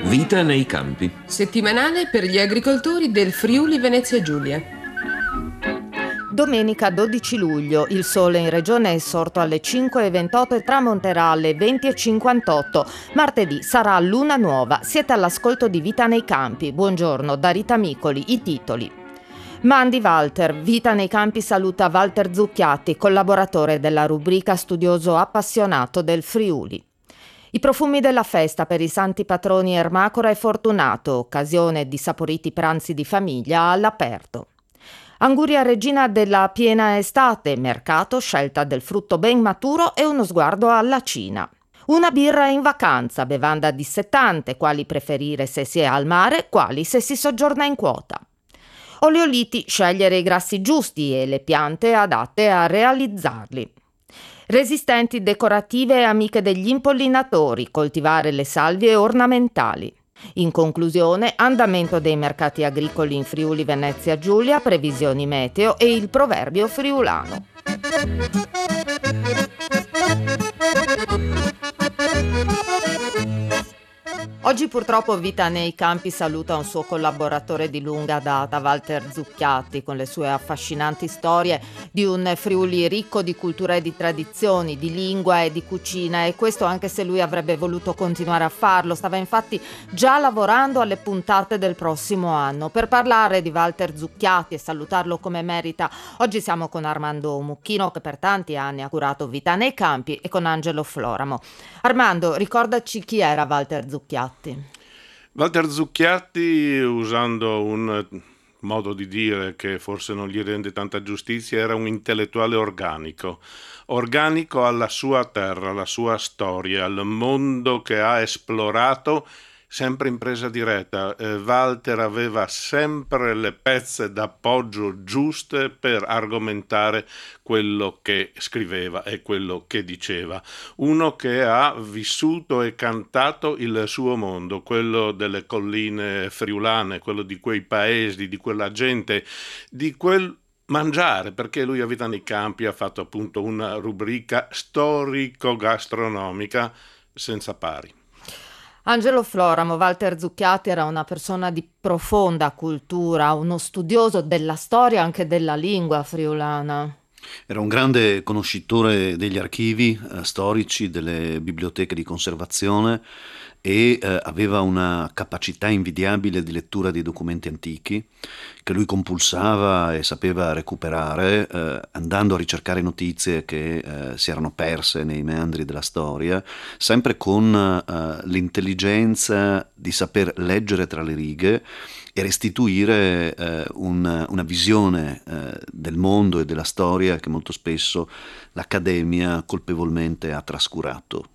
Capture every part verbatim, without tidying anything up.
Vita nei campi. Settimanale per gli agricoltori del Friuli Venezia Giulia. Domenica dodici luglio, il sole in regione è sorto alle cinque e ventotto e tramonterà alle venti e cinquantotto. Martedì sarà luna nuova. Siete all'ascolto di Vita nei campi. Buongiorno da Rita Micoli. I titoli. Mandi Walter. Vita nei campi saluta Walter Zucchiatti, collaboratore della rubrica Studioso appassionato del Friuli. I profumi della festa per i santi patroni Ermacora e Fortunato, occasione di saporiti pranzi di famiglia all'aperto. Anguria regina della piena estate, mercato, scelta del frutto ben maturo e uno sguardo alla Cina. Una birra in vacanza, bevanda dissettante, quali preferire se si è al mare, quali se si soggiorna in quota. Oleoliti, scegliere i grassi giusti e le piante adatte a realizzarli. Resistenti, decorative e amiche degli impollinatori, coltivare le salvie ornamentali. In conclusione, andamento dei mercati agricoli in Friuli Venezia Giulia, previsioni meteo e il proverbio friulano. Oggi purtroppo Vita nei campi saluta un suo collaboratore di lunga data, Walter Zucchiatti, con le sue affascinanti storie di un Friuli ricco di cultura e di tradizioni, di lingua e di cucina, e questo anche se lui avrebbe voluto continuare a farlo. Stava infatti già lavorando alle puntate del prossimo anno. Per parlare di Walter Zucchiatti e salutarlo come merita, oggi siamo con Armando Mucchino, che per tanti anni ha curato Vita nei campi, e con Angelo Floramo. Armando, ricordaci chi era Walter Zucchiatti. Walter Zucchiatti, usando un modo di dire che forse non gli rende tanta giustizia, era un intellettuale organico, organico alla sua terra, alla sua storia, al mondo che ha esplorato, sempre in presa diretta. Eh, Walter aveva sempre le pezze d'appoggio giuste per argomentare quello che scriveva e quello che diceva. Uno che ha vissuto e cantato il suo mondo, quello delle colline friulane, quello di quei paesi, di quella gente, di quel mangiare, perché lui a Vita nei campi ha fatto appunto una rubrica storico-gastronomica senza pari. Angelo Floramo, Walter Zucchiatti era una persona di profonda cultura, uno studioso della storia, anche della lingua friulana. Era un grande conoscitore degli archivi eh, storici, delle biblioteche di conservazione, e eh, aveva una capacità invidiabile di lettura dei documenti antichi che lui compulsava e sapeva recuperare, eh, andando a ricercare notizie che eh, si erano perse nei meandri della storia, sempre con eh, l'intelligenza di saper leggere tra le righe e restituire eh, un, una visione eh, del mondo e della storia che molto spesso l'accademia colpevolmente ha trascurato.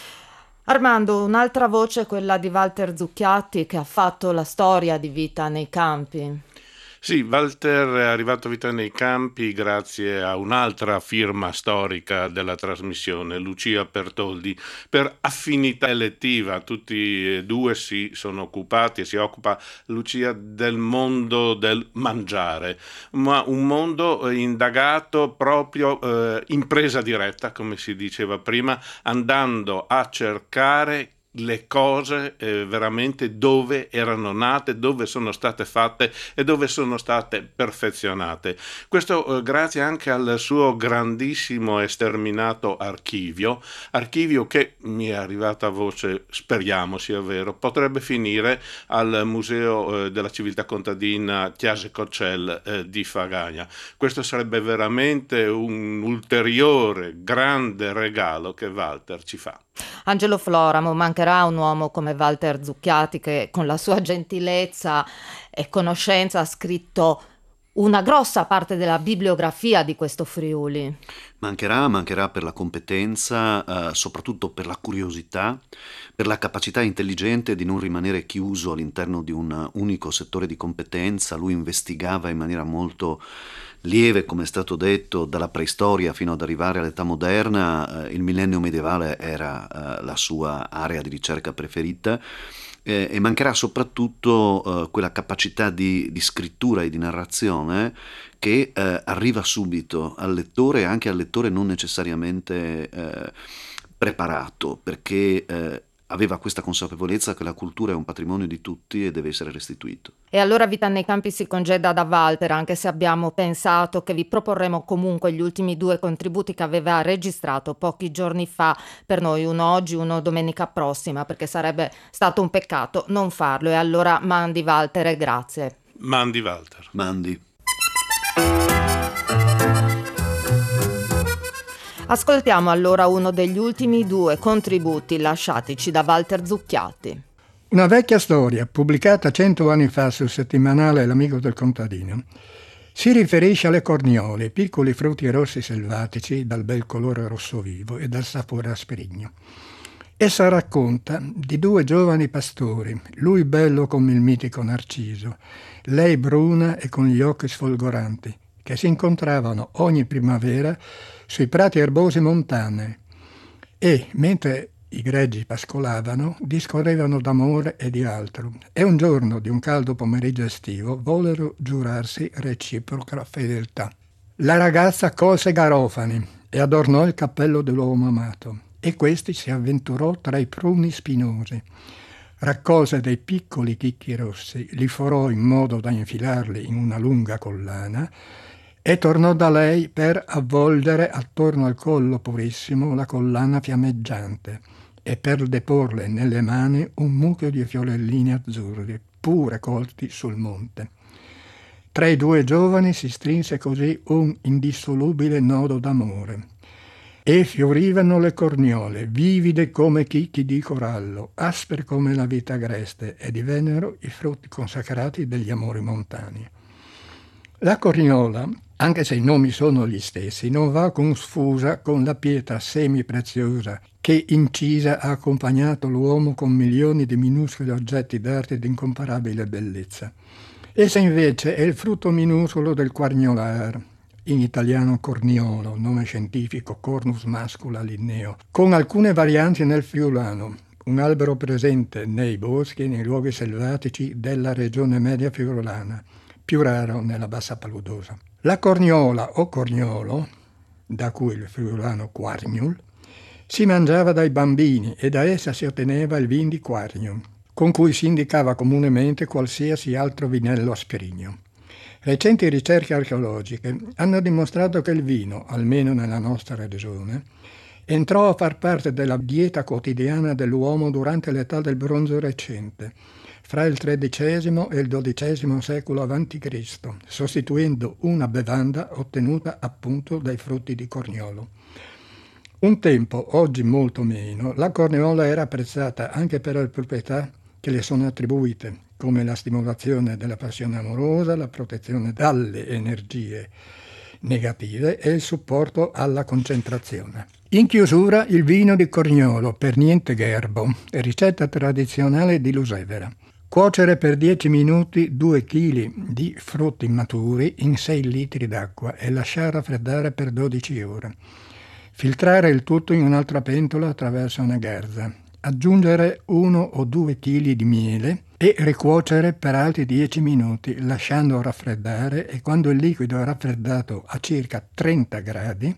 Armando, un'altra voce è quella di Walter Zucchiatti, che ha fatto la storia di Vita nei campi. Sì, Walter è arrivato a Vita nei campi grazie a un'altra firma storica della trasmissione, Lucia Pertoldi. Per affinità elettiva tutti e due si sono occupati e si occupa Lucia del mondo del mangiare, ma un mondo indagato proprio eh, in presa diretta, come si diceva prima, andando a cercare le cose eh, veramente dove erano nate, dove sono state fatte e dove sono state perfezionate. Questo eh, grazie anche al suo grandissimo e sterminato archivio, archivio che mi è arrivata voce, speriamo sia vero, potrebbe finire al Museo eh, della Civiltà Contadina Chiase Coccel eh, di Fagagna. Questo sarebbe veramente un ulteriore grande regalo che Walter ci fa. Angelo Floramo, mancherà un uomo come Walter Zucchiatti, che con la sua gentilezza e conoscenza ha scritto una grossa parte della bibliografia di questo Friuli. Mancherà, mancherà per la competenza, eh, soprattutto per la curiosità, per la capacità intelligente di non rimanere chiuso all'interno di un unico settore di competenza. Lui investigava in maniera molto lieve, come è stato detto, dalla preistoria fino ad arrivare all'età moderna. Eh, il millennio medievale era eh, la sua area di ricerca preferita. Eh, e mancherà soprattutto eh, quella capacità di, di scrittura e di narrazione che eh, arriva subito al lettore, anche al lettore non necessariamente eh, preparato, perché eh, aveva questa consapevolezza che la cultura è un patrimonio di tutti e deve essere restituito. E allora Vita nei Campi si congeda da Walter, anche se abbiamo pensato che vi proporremo comunque gli ultimi due contributi che aveva registrato pochi giorni fa per noi, uno oggi, uno domenica prossima, perché sarebbe stato un peccato non farlo. E allora mandi Walter e grazie. Mandi Walter. Mandi. Ascoltiamo allora uno degli ultimi due contributi lasciatici da Walter Zucchiatti. Una vecchia storia, pubblicata cento anni fa sul settimanale L'Amico del Contadino, si riferisce alle corniole, piccoli frutti rossi selvatici dal bel colore rosso vivo e dal sapore asprigno. Essa racconta di due giovani pastori, lui bello come il mitico Narciso, lei bruna e con gli occhi sfolgoranti, che si incontravano ogni primavera sui prati erbosi montane e, mentre i greggi pascolavano, discorrevano d'amore e di altro. E un giorno di un caldo pomeriggio estivo vollero giurarsi reciproca fedeltà. La ragazza colse garofani e adornò il cappello dell'uomo amato, e questi si avventurò tra i pruni spinosi. Raccolse dei piccoli chicchi rossi, li forò in modo da infilarli in una lunga collana e tornò da lei per avvolgere attorno al collo purissimo la collana fiammeggiante e per deporle nelle mani un mucchio di fiorellini azzurri, pure colti sul monte. Tra i due giovani si strinse così un indissolubile nodo d'amore. E fiorivano le corniole, vivide come chicchi di corallo, aspre come la vita agreste, e divennero i frutti consacrati degli amori montani. La corniola, anche se i nomi sono gli stessi, non va confusa con la pietra semipreziosa che incisa ha accompagnato l'uomo con milioni di minuscoli oggetti d'arte di incomparabile bellezza. Essa invece è il frutto minuscolo del quarniolar, in italiano corniolo, nome scientifico Cornus mascula linneo, con alcune varianti nel friulano, un albero presente nei boschi e nei luoghi selvatici della regione media friulana, più raro nella bassa paludosa. La corniola o corniolo, da cui il friulano quarniul, si mangiava dai bambini e da essa si otteneva il vin di Quarnium, con cui si indicava comunemente qualsiasi altro vinello asprigno. Recenti ricerche archeologiche hanno dimostrato che il vino, almeno nella nostra regione, entrò a far parte della dieta quotidiana dell'uomo durante l'età del bronzo recente, fra il tredicesimo e il dodicesimo secolo avanti Cristo, sostituendo una bevanda ottenuta appunto dai frutti di corniolo. Un tempo, oggi molto meno, la corniola era apprezzata anche per le proprietà che le sono attribuite, come la stimolazione della passione amorosa, la protezione dalle energie negative e il supporto alla concentrazione. In chiusura, il vino di corniolo, per niente gherbo, ricetta tradizionale di Lusevera. Cuocere per dieci minuti due chili di frutti maturi in sei litri d'acqua e lasciare raffreddare per dodici ore. Filtrare il tutto in un'altra pentola attraverso una garza. Aggiungere uno o due chili di miele e ricuocere per altri dieci minuti, lasciando raffreddare, e quando il liquido è raffreddato a circa trenta gradi,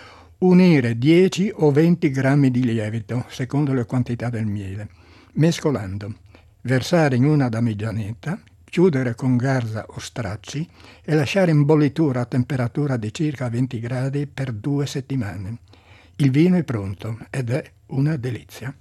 unire dieci o venti grammi di lievito, secondo le quantità del miele, mescolando. Versare in una damigianetta, chiudere con garza o stracci e lasciare in bollitura a temperatura di circa venti gradi per due settimane. Il vino è pronto ed è una delizia.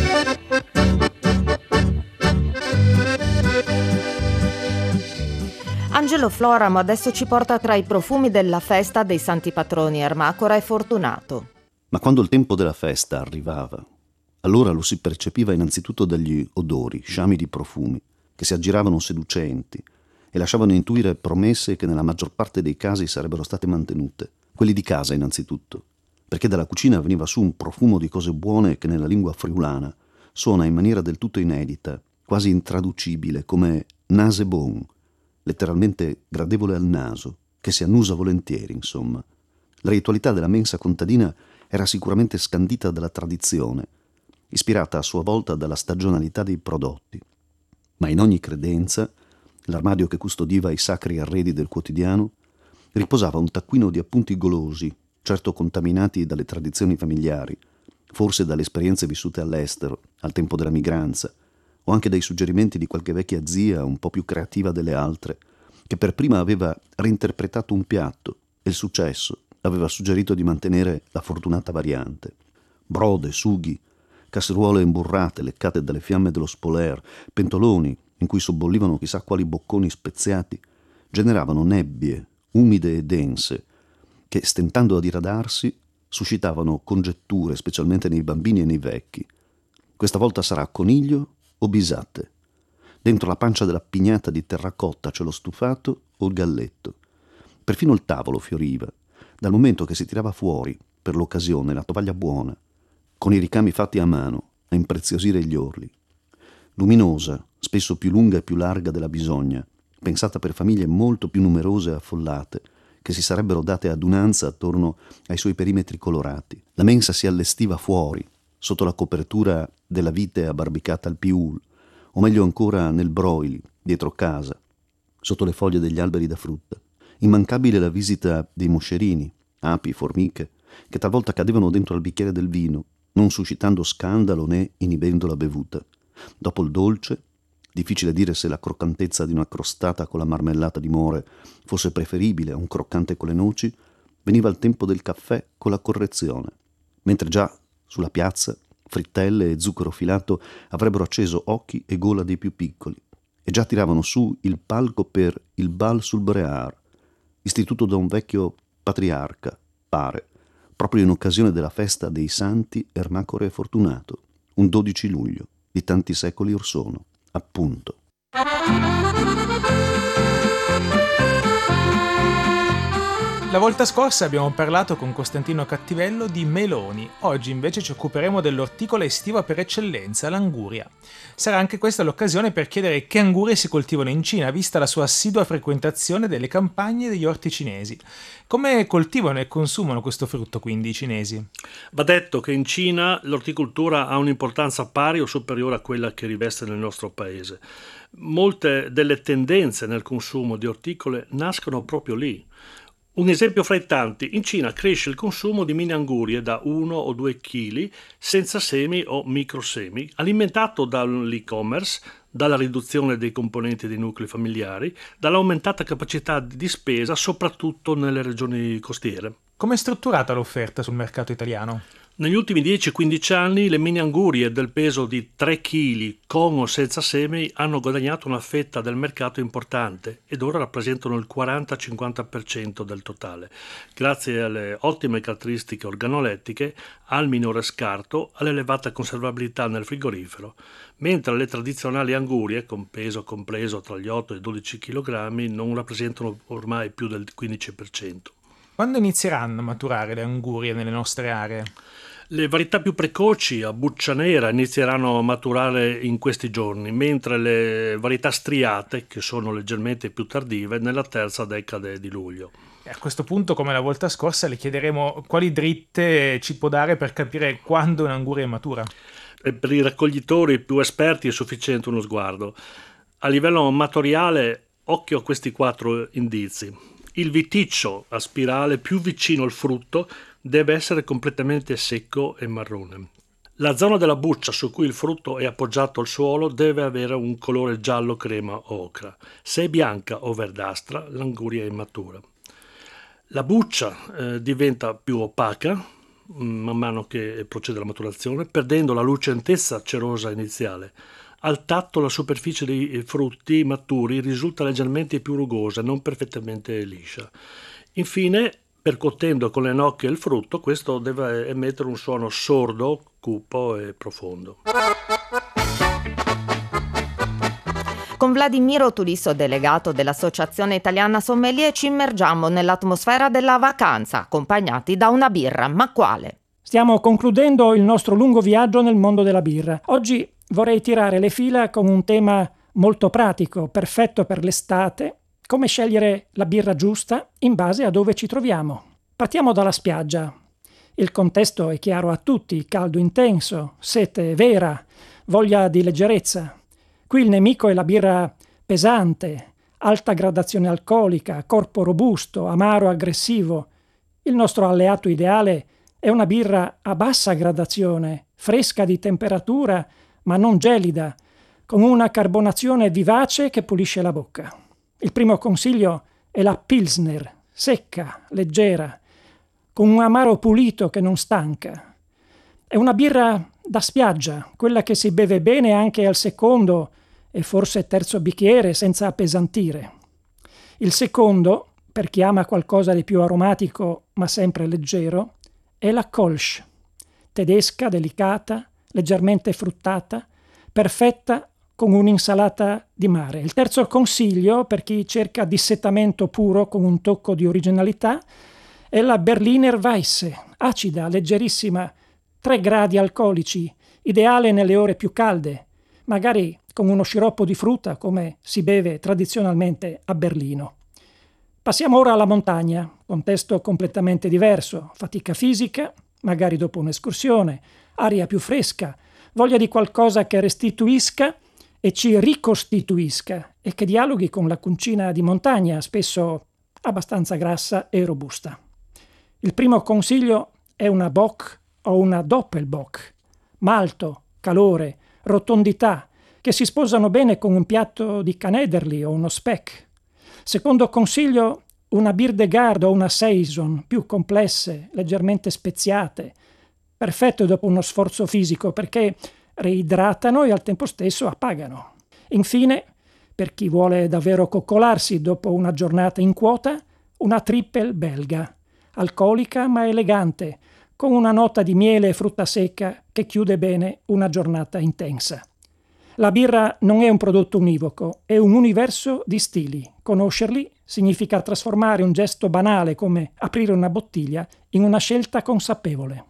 Angelo Floramo adesso ci porta tra i profumi della festa dei santi patroni Ermacora e Fortunato. Ma quando il tempo della festa arrivava, allora lo si percepiva innanzitutto dagli odori, sciami di profumi, che si aggiravano seducenti e lasciavano intuire promesse che nella maggior parte dei casi sarebbero state mantenute. Quelli di casa innanzitutto, perché dalla cucina veniva su un profumo di cose buone che nella lingua friulana suona in maniera del tutto inedita, quasi intraducibile, come nase bon, letteralmente gradevole al naso, che si annusa volentieri, insomma. La ritualità della mensa contadina era sicuramente scandita dalla tradizione, ispirata a sua volta dalla stagionalità dei prodotti. Ma in ogni credenza, l'armadio che custodiva i sacri arredi del quotidiano, riposava un taccuino di appunti golosi, certo contaminati dalle tradizioni familiari, forse dalle esperienze vissute all'estero, al tempo della migranza, o anche dai suggerimenti di qualche vecchia zia un po' più creativa delle altre, che per prima aveva reinterpretato un piatto e il successo aveva suggerito di mantenere la fortunata variante. Brode, sughi, casseruole imburrate leccate dalle fiamme dello spoler, pentoloni in cui sobbollivano chissà quali bocconi speziati, generavano nebbie umide e dense che, stentando a diradarsi, suscitavano congetture, specialmente nei bambini e nei vecchi. Questa volta sarà coniglio o bisate. Dentro la pancia della pignata di terracotta c'è lo stufato o il galletto. Perfino il tavolo fioriva, dal momento che si tirava fuori, per l'occasione, la tovaglia buona, con i ricami fatti a mano, a impreziosire gli orli. Luminosa, spesso più lunga e più larga della bisogna, pensata per famiglie molto più numerose e affollate, che si sarebbero date adunanza attorno ai suoi perimetri colorati. La mensa si allestiva fuori, sotto la copertura della vite abbarbicata al piul, o meglio ancora nel broili, dietro casa, sotto le foglie degli alberi da frutta. Immancabile la visita dei moscerini, api, formiche, che talvolta cadevano dentro al bicchiere del vino, non suscitando scandalo né inibendo la bevuta. Dopo il dolce, difficile dire se la croccantezza di una crostata con la marmellata di more fosse preferibile a un croccante con le noci, veniva il tempo del caffè con la correzione, mentre già sulla piazza frittelle e zucchero filato avrebbero acceso occhi e gola dei più piccoli e già tiravano su il palco per il Bal sul Brear, istituto da un vecchio patriarca, pare, proprio in occasione della festa dei santi Ermacore e Fortunato, un dodici luglio di tanti secoli or sono. Appunto. La volta scorsa abbiamo parlato con Costantino Cattivello di meloni, oggi invece ci occuperemo dell'orticola estiva per eccellenza, l'anguria. Sarà anche questa l'occasione per chiedere che angurie si coltivano in Cina, vista la sua assidua frequentazione delle campagne e degli orti cinesi. Come coltivano e consumano questo frutto quindi i cinesi? Va detto che in Cina l'orticoltura ha un'importanza pari o superiore a quella che riveste nel nostro paese. Molte delle tendenze nel consumo di orticole nascono proprio lì. Un esempio fra i tanti: in Cina cresce il consumo di mini angurie da uno o due chili senza semi o microsemi, alimentato dall'e-commerce, dalla riduzione dei componenti dei nuclei familiari, dall'aumentata capacità di spesa soprattutto nelle regioni costiere. Come è strutturata l'offerta sul mercato italiano? Negli ultimi dieci quindici anni le mini angurie del peso di tre chili con o senza semi hanno guadagnato una fetta del mercato importante ed ora rappresentano il quaranta cinquanta per cento del totale, grazie alle ottime caratteristiche organolettiche, al minore scarto, all'elevata conservabilità nel frigorifero, mentre le tradizionali angurie, con peso compreso tra gli otto e i dodici chilogrammi, non rappresentano ormai più del quindici per cento. Quando inizieranno a maturare le angurie nelle nostre aree? Le varietà più precoci a buccia nera inizieranno a maturare in questi giorni, mentre le varietà striate, che sono leggermente più tardive, nella terza decade di luglio. E a questo punto, come la volta scorsa, le chiederemo quali dritte ci può dare per capire quando un'anguria è matura. E per i raccoglitori più esperti è sufficiente uno sguardo. A livello amatoriale, occhio a questi quattro indizi. Il viticcio a spirale più vicino al frutto deve essere completamente secco e marrone. La zona della buccia su cui il frutto è appoggiato al suolo deve avere un colore giallo, crema o ocra. Se è bianca o verdastra, l'anguria è immatura. La buccia eh, diventa più opaca man mano che procede la maturazione, perdendo la lucentezza cerosa iniziale. Al tatto la superficie dei frutti maturi risulta leggermente più rugosa, non perfettamente liscia. Infine, percuotendo con le nocche il frutto, questo deve emettere un suono sordo, cupo e profondo. Con Vladimiro Tulisso, delegato dell'Associazione Italiana Sommelier, ci immergiamo nell'atmosfera della vacanza, accompagnati da una birra. Ma quale? Stiamo concludendo il nostro lungo viaggio nel mondo della birra. Oggi vorrei tirare le fila con un tema molto pratico, perfetto per l'estate: come scegliere la birra giusta in base a dove ci troviamo. Partiamo dalla spiaggia. Il contesto è chiaro a tutti: caldo intenso, sete vera, voglia di leggerezza. Qui il nemico è la birra pesante, alta gradazione alcolica, corpo robusto, amaro aggressivo. Il nostro alleato ideale È una birra a bassa gradazione, fresca di temperatura, ma non gelida, con una carbonazione vivace che pulisce la bocca. Il primo consiglio è la Pilsner, secca, leggera, con un amaro pulito che non stanca. È una birra da spiaggia, quella che si beve bene anche al secondo e forse terzo bicchiere senza appesantire. Il secondo, per chi ama qualcosa di più aromatico ma sempre leggero, è la Kolsch, tedesca, delicata, leggermente fruttata, perfetta con un'insalata di mare. Il terzo consiglio, per chi cerca dissetamento puro con un tocco di originalità, è la Berliner Weisse, acida, leggerissima, tre gradi alcolici, ideale nelle ore più calde, magari con uno sciroppo di frutta come si beve tradizionalmente a Berlino. Passiamo ora alla montagna, contesto completamente diverso, fatica fisica, magari dopo un'escursione, aria più fresca, voglia di qualcosa che restituisca e ci ricostituisca e che dialoghi con la cucina di montagna, spesso abbastanza grassa e robusta. Il primo consiglio è una Bock o una Doppelbock, malto, calore, rotondità, che si sposano bene con un piatto di Canederli o uno Speck. Secondo consiglio, una Bierdegard o una Saison, più complesse, leggermente speziate, perfette dopo uno sforzo fisico perché reidratano e al tempo stesso appagano. Infine, per chi vuole davvero coccolarsi dopo una giornata in quota, una Trippel belga, alcolica ma elegante, con una nota di miele e frutta secca che chiude bene una giornata intensa. La birra non è un prodotto univoco, è un universo di stili. Conoscerli significa trasformare un gesto banale come aprire una bottiglia in una scelta consapevole.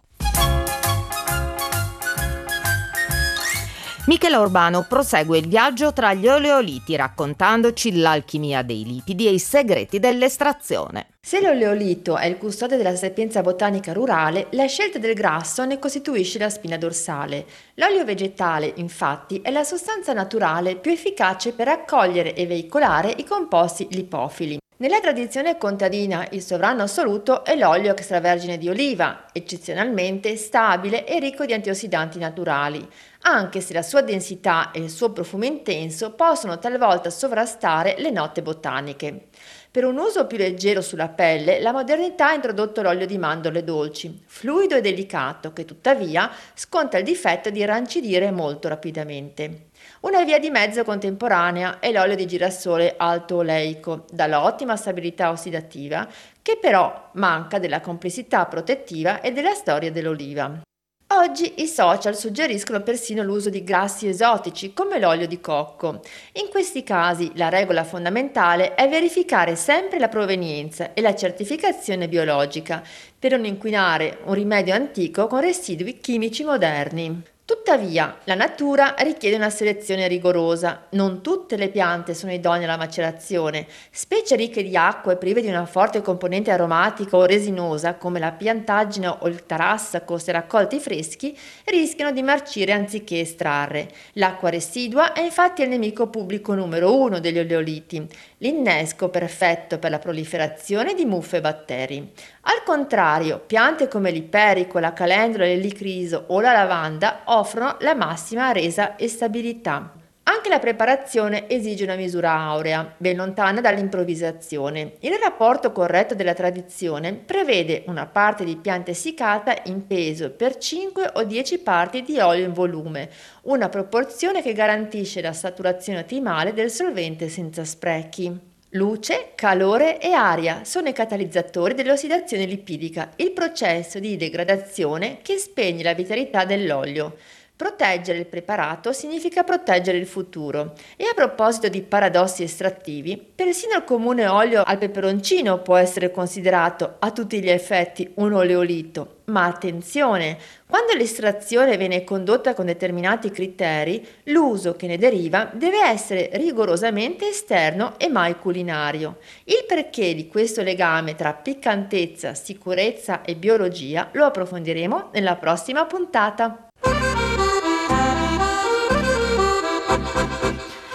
Michela Urbano prosegue il viaggio tra gli oleoliti raccontandoci l'alchimia dei lipidi e i segreti dell'estrazione. Se l'oleolito è il custode della sapienza botanica rurale, la scelta del grasso ne costituisce la spina dorsale. L'olio vegetale, infatti, è la sostanza naturale più efficace per raccogliere e veicolare i composti lipofili. Nella tradizione contadina il sovrano assoluto è l'olio extravergine di oliva, eccezionalmente stabile e ricco di antiossidanti naturali, anche se la sua densità e il suo profumo intenso possono talvolta sovrastare le note botaniche. Per un uso più leggero sulla pelle, la modernità ha introdotto l'olio di mandorle dolci, fluido e delicato, che tuttavia sconta il difetto di rancidire molto rapidamente. Una via di mezzo contemporanea è l'olio di girasole alto oleico, dall'ottima stabilità ossidativa, che però manca della complessità protettiva e della storia dell'oliva. Oggi i social suggeriscono persino l'uso di grassi esotici come l'olio di cocco. In questi casi la regola fondamentale è verificare sempre la provenienza e la certificazione biologica per non inquinare un rimedio antico con residui chimici moderni. Tuttavia, la natura richiede una selezione rigorosa. Non tutte le piante sono idonee alla macerazione. Specie ricche di acqua e prive di una forte componente aromatica o resinosa, come la piantaggine o il tarassaco se raccolti freschi, rischiano di marcire anziché estrarre. L'acqua residua è infatti il nemico pubblico numero uno degli oleoliti, l'innesco perfetto per la proliferazione di muffe e batteri. Al contrario, piante come l'iperico, la calendula, l'elicriso o la lavanda offrono la massima resa e stabilità. Anche la preparazione esige una misura aurea, ben lontana dall'improvvisazione. Il rapporto corretto della tradizione prevede una parte di pianta essiccata in peso per cinque o dieci parti di olio in volume, una proporzione che garantisce la saturazione ottimale del solvente senza sprechi. Luce, calore e aria sono i catalizzatori dell'ossidazione lipidica, il processo di degradazione che spegne la vitalità dell'olio. Proteggere il preparato significa proteggere il futuro. E a proposito di paradossi estrattivi, persino il comune olio al peperoncino può essere considerato a tutti gli effetti un oleolito. Ma attenzione, quando l'estrazione viene condotta con determinati criteri, l'uso che ne deriva deve essere rigorosamente esterno e mai culinario. Il perché di questo legame tra piccantezza, sicurezza e biologia lo approfondiremo nella prossima puntata.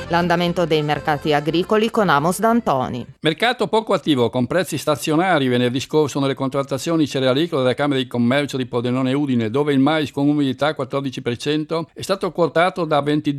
L'andamento dei mercati agricoli con Amos D'Antoni. Mercato poco attivo, con prezzi stazionari venerdì scorso nelle contrattazioni cerealicole della Camera di Commercio di Pordenone e Udine, dove il mais con umidità quattordici per cento è stato quotato da ventidue